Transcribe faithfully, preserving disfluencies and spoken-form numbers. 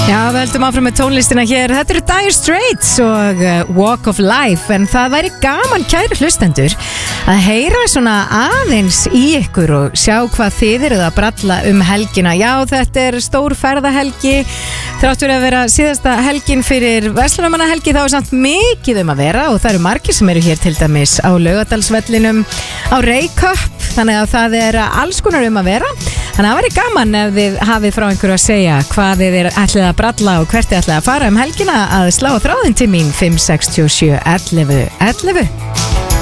Já, við höldum áfram með tónlistina hér. Þetta eru Dire Straits og uh, Walk of Life. En það væri gaman, kæru hlustendur, að heyra svona aðeins í ykkur og sjá hvað þið eruð að bralla um helgina. Já, þetta er stór ferðahelgi. Þráttur að vera síðasta helgin fyrir verslunarmannahelgi, þá er samt mikið um að vera og það eru margir sem eru hér til dæmis á Laugardalsvellinum, á Reykjavík. Þannig að það er alls konar um að vera. Þannig að það væri gaman ef þið hafið frá einhverju að segja hvað þið er ætlið að bralla og hvert þið ætlið að fara um helgina að slá þráðin til mín fimm sex sjö ellefu ellefu.